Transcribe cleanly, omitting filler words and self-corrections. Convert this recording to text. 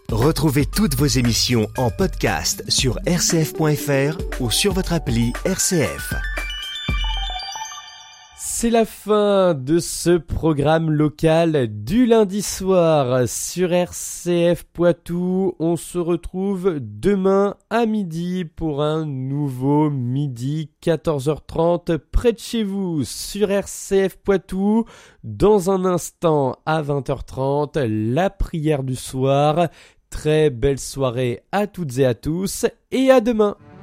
Retrouvez toutes vos émissions en podcast sur rcf.fr ou sur votre appli RCF. C'est la fin de ce programme local du lundi soir sur RCF Poitou. On se retrouve demain à midi pour un nouveau midi 14h30 près de chez vous sur RCF Poitou. Dans un instant à 20h30, la prière du soir. Très belle soirée à toutes et à tous et à demain.